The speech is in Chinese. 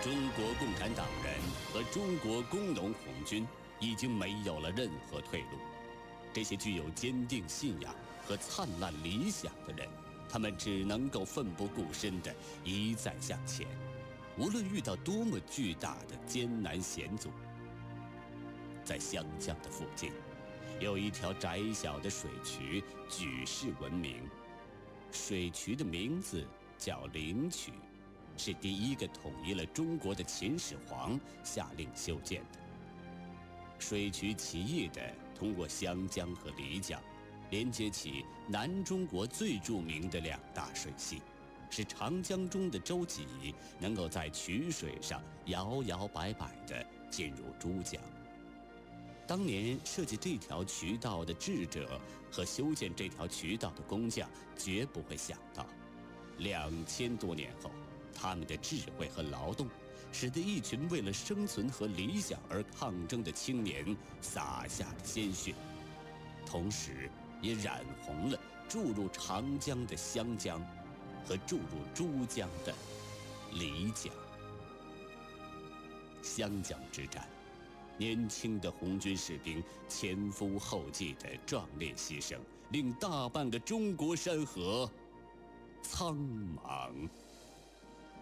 中国共产党人和中国工农红军已经没有了任何退路。这些具有坚定信仰和灿烂理想的人，他们只能够奋不顾身地一再向前，无论遇到多么巨大的艰难险阻。在湘江的附近，有一条窄小的水渠举世闻名，水渠的名字叫灵渠，是第一个统一了中国的秦始皇下令修建的。水渠奇异地通过湘江和漓江，连接起南中国最著名的两大水系，使长江中的舟楫能够在渠水上摇摇摆摆地进入珠江。当年设计这条渠道的智者和修建这条渠道的工匠绝不会想到，2000多年后，他们的智慧和劳动，使得一群为了生存和理想而抗争的青年洒下了鲜血，同时也染红了注入长江的湘江和注入珠江的漓江。湘江之战，年轻的红军士兵前赴后继的壮烈牺牲，令大半个中国山河苍茫。